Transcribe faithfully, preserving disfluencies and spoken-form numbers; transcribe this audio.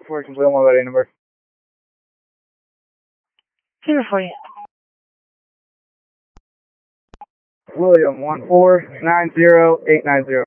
four, complete one about A number. Here for you. William, one four nine zero eight nine zero.